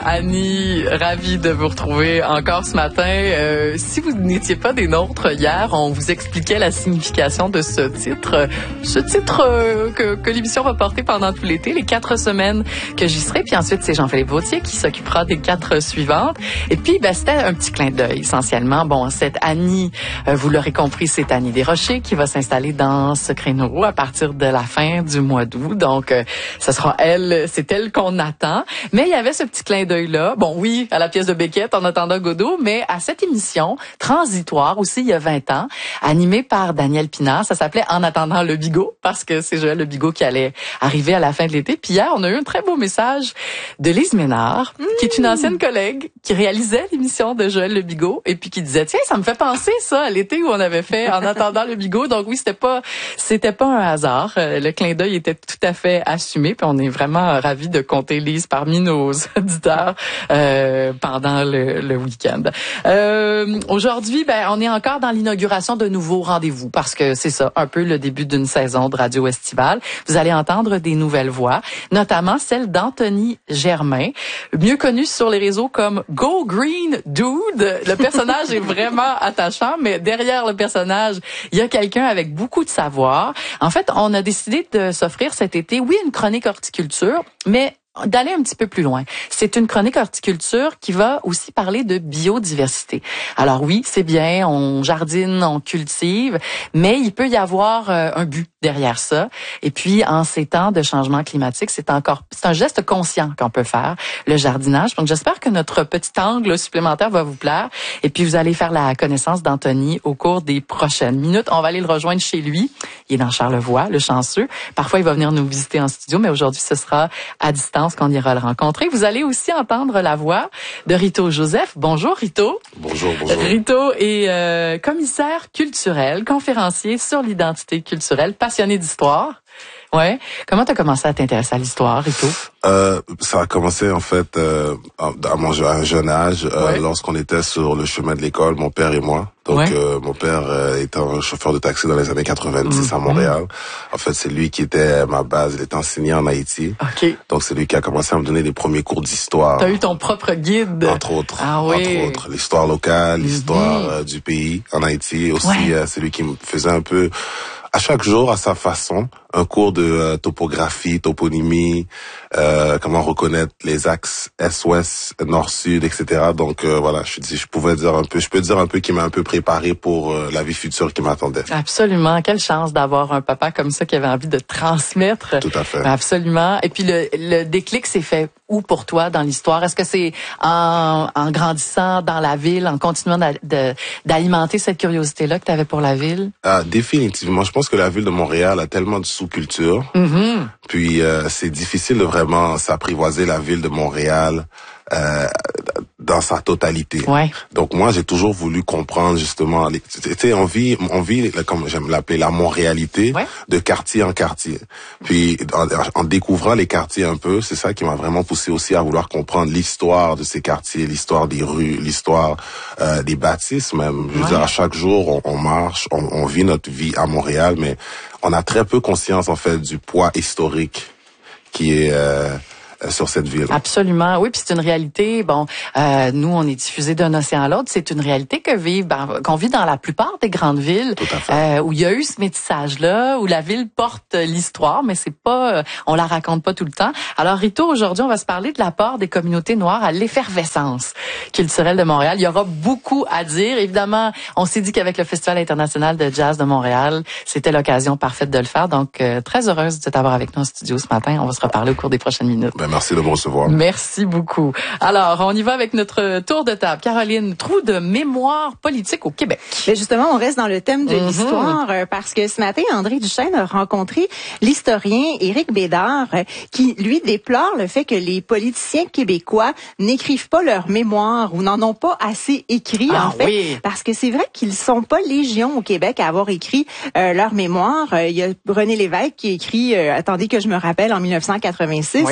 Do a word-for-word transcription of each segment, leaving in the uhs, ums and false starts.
Annie, ravie de vous retrouver encore ce matin. Euh, si vous n'étiez pas des nôtres hier, on vous expliquait la signification de ce titre. Ce titre euh, que, que l'émission va porter pendant tout l'été, les quatre semaines que j'y serai. Puis ensuite, c'est Jean-Philippe Vautier qui s'occupera des quatre suivantes. Et puis, ben, c'était un petit clin d'œil, essentiellement. Bon, cette Annie, euh, vous l'aurez compris, c'est Annie Desrochers qui va s'installer dans ce créneau à partir de la fin du mois d'août. Donc, euh, ce sera elle, c'est elle qu'on attend. Mais il y avait ce petit clin d'œil là. Bon, oui, à la pièce de Beckett, en attendant Godot, mais à cette émission transitoire aussi il y a vingt ans, animée par Daniel Pinard, ça s'appelait En attendant le Bigot, parce que c'est Joël Le Bigot qui allait arriver à la fin de l'été. Puis hier, on a eu un très beau message de Lise Ménard, mmh. qui est une ancienne collègue qui réalisait l'émission de Joël Le Bigot et puis qui disait, tiens, ça me fait penser ça à l'été où on avait fait En attendant le Bigot. Donc oui, c'était pas, c'était pas un hasard. Le clin d'œil était tout à fait assumé. Puis on est vraiment ravis de compter Lise parmi nos auditeurs Euh, pendant le, le week-end. Euh, aujourd'hui, ben, on est encore dans l'inauguration de nouveaux rendez-vous parce que c'est ça, un peu le début d'une saison de radio estivale. Vous allez entendre des nouvelles voix, notamment celle d'Anthony Germain, mieux connu sur les réseaux comme Go Green Dude. Le personnage est vraiment attachant, mais derrière le personnage, il y a quelqu'un avec beaucoup de savoir. En fait, on a décidé de s'offrir cet été, oui, une chronique horticulture, mais d'aller un petit peu plus loin. C'est une chronique horticulture qui va aussi parler de biodiversité. Alors oui, c'est bien, on jardine, on cultive, mais il peut y avoir euh, un but derrière ça. Et puis, en ces temps de changement climatique, c'est encore, c'est un geste conscient qu'on peut faire, le jardinage. Donc, j'espère que notre petit angle supplémentaire va vous plaire. Et puis, vous allez faire la connaissance d'Anthony au cours des prochaines minutes. On va aller le rejoindre chez lui. Il est dans Charlevoix, le chanceux. Parfois, il va venir nous visiter en studio, mais aujourd'hui, ce sera à distance qu'on ira le rencontrer. Vous allez aussi entendre la voix de Rito Joseph. Bonjour Rito. Bonjour, bonjour. Rito est euh, commissaire culturel, conférencier sur l'identité culturelle, passionné d'histoire. Ouais. Comment t'as commencé à t'intéresser à l'histoire, Rito? Euh, ça a commencé en fait euh, à mon à un jeune âge, euh, ouais. lorsqu'on était sur le chemin de l'école, mon père et moi. Donc ouais. euh, mon père euh, était un chauffeur de taxi dans les années quatre-vingt-dix mmh. à Montréal. En fait, c'est lui qui était ma base. Il était enseignant en Haïti. Okay. Donc c'est lui qui a commencé à me donner les premiers cours d'histoire. T'as eu ton propre guide. Entre autres. Ah oui. Entre autres, l'histoire locale, mmh. l'histoire euh, du pays en Haïti. Aussi, ouais. euh, c'est lui qui me faisait un peu, à chaque jour, à sa façon, un cours de euh, topographie, toponymie, euh, comment reconnaître les axes est-ouest, nord-sud, et cetera. Donc euh, voilà, je dis, je pouvais dire un peu, je peux dire un peu qu'il m'a un peu préparé pour euh, la vie future qui m'attendait. Absolument, quelle chance d'avoir un papa comme ça qui avait envie de transmettre. Tout à fait. Absolument. Et puis le, le déclic s'est fait où pour toi dans l'histoire? Est-ce que c'est en, en grandissant dans la ville, en continuant de, de, d'alimenter cette curiosité-là que tu avais pour la ville? Ah, définitivement. Je pense que la ville de Montréal a tellement de sous-culture. Mm-hmm. Puis euh, c'est difficile de vraiment s'apprivoiser la ville de Montréal euh, dans sa totalité. Ouais. Donc moi j'ai toujours voulu comprendre justement, tu sais, on vit, on vit comme j'aime l'appeler la Montréalité, ouais. de quartier en quartier. Puis en, en découvrant les quartiers un peu, c'est ça qui m'a vraiment poussé aussi à vouloir comprendre l'histoire de ces quartiers, l'histoire des rues, l'histoire euh, des bâtisses même. Je veux ouais. dire, à chaque jour on, on marche, on, on vit notre vie à Montréal, mais on a très peu conscience en fait du poids historique qui est euh, sur cette ville. Absolument, oui, puis c'est une réalité. Bon, euh, nous, on est diffusés d'un océan à l'autre. C'est une réalité que vivent, ben, qu'on vit dans la plupart des grandes villes, Tout à fait. Euh, où il y a eu ce métissage-là, où la ville porte l'histoire, mais c'est pas, euh, on la raconte pas tout le temps. Alors, Rito, aujourd'hui, on va se parler de l'apport des communautés noires à l'effervescence culturelle de Montréal. Il y aura beaucoup à dire. Évidemment, on s'est dit qu'avec le Festival international de jazz de Montréal, c'était l'occasion parfaite de le faire. Donc, euh, très heureuse de t'avoir avec nous en studio ce matin. On va se reparler au cours des prochaines minutes. Ben, merci de me recevoir. Merci beaucoup. Alors, on y va avec notre tour de table. Caroline, trou de mémoire politique au Québec. Mais justement, on reste dans le thème de mm-hmm. l'histoire euh, parce que ce matin, André Duchesne a rencontré l'historien Éric Bédard euh, qui, lui, déplore le fait que les politiciens québécois n'écrivent pas leur mémoire ou n'en ont pas assez écrit, ah, en fait. Oui. Parce que c'est vrai qu'ils sont pas légion au Québec à avoir écrit euh, leur mémoire. Euh, il y a René Lévesque qui a écrit, euh, attendez que je me rappelle, en mille neuf cent quatre-vingt-six, oui.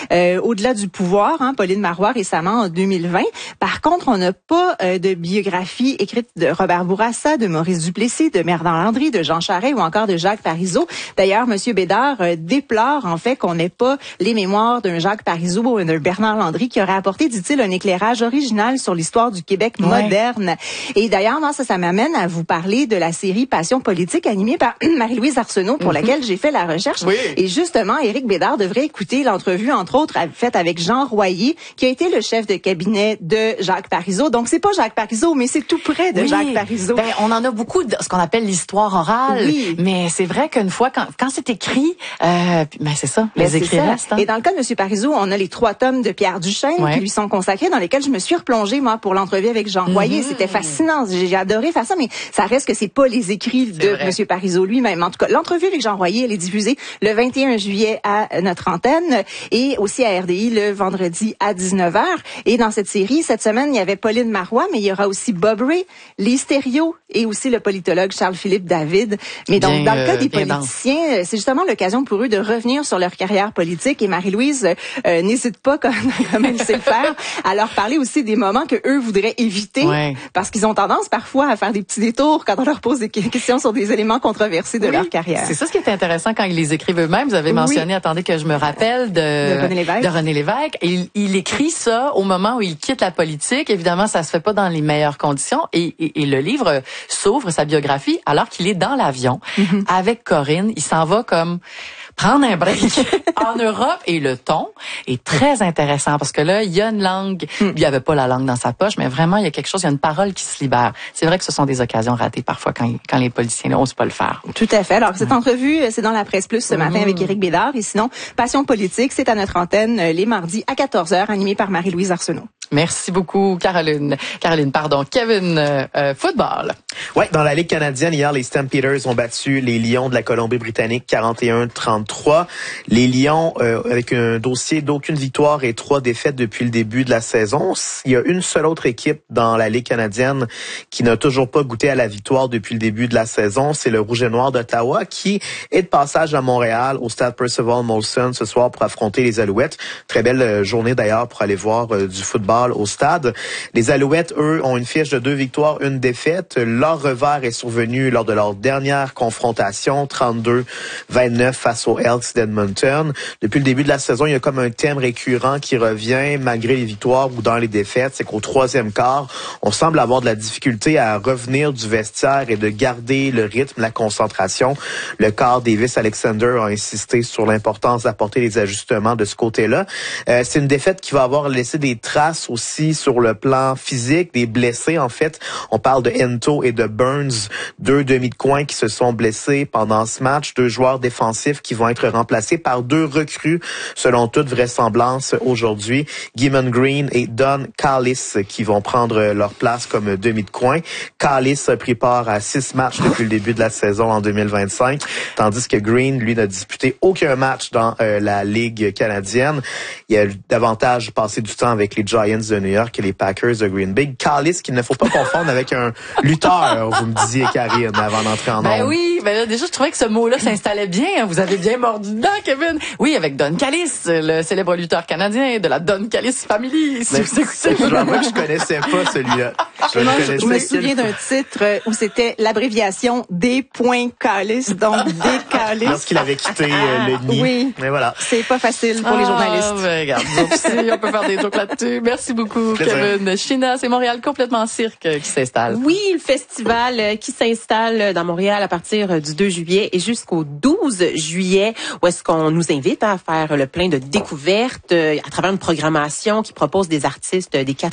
euh, Au-delà du pouvoir, hein, Pauline Marois récemment en deux mille vingt. Par contre, on n'a pas euh, de biographie écrite de Robert Bourassa, de Maurice Duplessis, de Bernard Landry, de Jean Charest ou encore de Jacques Parizeau. D'ailleurs, Monsieur Bédard euh, déplore en fait qu'on n'ait pas les mémoires d'un Jacques Parizeau ou d'un Bernard Landry qui aurait apporté, dit-il, un éclairage original sur l'histoire du Québec ouais. moderne. Et d'ailleurs, moi, ça, ça m'amène à vous parler de la série Passion politique animée par Marie-Louise Arsenault pour mm-hmm. laquelle j'ai fait la recherche. Oui. Et justement, Éric Bédard devrait écouter l'entrevue, entre autres, faite avec Jean Royer, qui a été le chef de cabinet de Jacques Parizeau. Donc, c'est pas Jacques Parizeau, mais c'est tout près de oui. Jacques Parizeau. Ben, on en a beaucoup de ce qu'on appelle l'histoire orale. Oui. Mais c'est vrai qu'une fois, quand, quand c'est écrit, euh, ben, c'est ça, ben, les écrits restent. Hein. Et dans le cas de M. Parizeau, on a les trois tomes de Pierre Duchesne ouais. qui lui sont consacrés, dans lesquels je me suis replongée, moi, pour l'entrevue avec Jean Royer. Mm-hmm. C'était fascinant. J'ai adoré faire ça, mais ça reste que c'est pas les écrits de M. Parizeau lui-même. En tout cas, l'entrevue avec Jean Royer, elle est diffusée le vingt et un juillet à notre antenne et aussi à R D I le vendredi à dix-neuf heures. Et dans cette série, cette semaine, il y avait Pauline Marois, mais il y aura aussi Bob Ray, les stéréos et aussi le politologue Charles-Philippe David. Mais donc, bien, dans le cas des politiciens, dense. C'est justement l'occasion pour eux de revenir sur leur carrière politique. Et Marie-Louise euh, n'hésite pas, comme, comme elle sait le faire, à leur parler aussi des moments que eux voudraient éviter, ouais. parce qu'ils ont tendance parfois à faire des petits détours quand on leur pose des questions sur des éléments controversés de oui. leur carrière. C'est ça ce qui est intéressant quand ils les écrivent eux-mêmes. Vous avez mentionné, oui. attendez que je me rappelle, de, de René Lévesque. De René Lévesque. Et il, il écrit ça au moment où il quitte la politique. Évidemment, ça se fait pas dans les meilleures conditions. Et, et, et le livre s'ouvre, sa biographie, alors qu'il est dans l'avion mm-hmm. avec Corinne. Il s'en va comme prendre un break en Europe. Et le ton est très intéressant parce que là, il y a une langue. Mm. Il y avait pas la langue dans sa poche, mais vraiment, il y a quelque chose, il y a une parole qui se libère. C'est vrai que ce sont des occasions ratées parfois quand, quand les politiciens n'osent pas le faire. Tout à fait. Alors, cette entrevue, c'est dans la Presse Plus ce mm. matin avec Éric Bédard. Et sinon, Passion politique, c'est à notre antenne les mardis à quatorze heures, animé par Marie-Louise Arsenault. Merci beaucoup, Caroline. Caroline, pardon. Kevin, euh, football. Ouais, dans la Ligue canadienne, hier, les Stampeders ont battu les Lions de la Colombie-Britannique quarante et un trente-trois. Les Lions, euh, avec un dossier d'aucune victoire et trois défaites depuis le début de la saison. Il y a une seule autre équipe dans la Ligue canadienne qui n'a toujours pas goûté à la victoire depuis le début de la saison. C'est le Rouge et Noir d'Ottawa qui est de passage à Montréal au stade Percival Molson ce soir pour affronter les Alouettes. Très belle journée d'ailleurs pour aller voir euh, du football au stade. Les Alouettes, eux, ont une fiche de deux victoires, une défaite. Leur revers est survenu lors de leur dernière confrontation, trente-deux vingt-neuf face aux Elks d'Edmonton. Depuis le début de la saison, il y a comme un thème récurrent qui revient malgré les victoires ou dans les défaites. C'est qu'au troisième quart, on semble avoir de la difficulté à revenir du vestiaire et de garder le rythme, la concentration. Le quart Davis-Alexander a insisté sur l'importance d'apporter les ajustements de ce côté-là. Euh, c'est une défaite qui va avoir laissé des traces aussi sur le plan physique, des blessés en fait. On parle de Ento et de Burns, deux demi de coin qui se sont blessés pendant ce match, deux joueurs défensifs qui vont être remplacés par deux recrues selon toute vraisemblance aujourd'hui, Gimmon Green et Don Callis qui vont prendre leur place comme demi de coin. Callis a pris part à six matchs depuis le début de la saison en deux mille vingt-cinq, tandis que Green, lui, n'a disputé aucun match dans euh, la Ligue canadienne. Il a davantage passé du temps avec les Giants de New York et les Packers de Green Bay. Callis, qu'il ne faut pas confondre avec un lutteur, vous me disiez, Karine, avant d'entrer en Ben ondes. oui, ben là, déjà, je trouvais que ce mot-là s'installait bien. Hein. Vous avez bien mordu dedans, Kevin. Oui, avec Don Callis, le célèbre lutteur canadien de la Don Callis Family. Si vous écoutez. Je dois avouer que je connaissais pas celui-là. Je, Moi, je, je me souviens d'un titre où c'était l'abréviation des points Callis, donc des Callis. Lorsqu'il avait quitté euh, le nid. Oui. Mais voilà. C'est pas facile pour ah, les journalistes. Ben, regarde, donc, si on peut faire des jokes là-dessus. Merci beaucoup, Kevin. China, c'est Montréal complètement en cirque qui s'installe. Oui, le festival qui s'installe dans Montréal à partir du deux juillet et jusqu'au douze juillet, où est-ce qu'on nous invite à faire le plein de découvertes à travers une programmation qui propose des artistes des quatre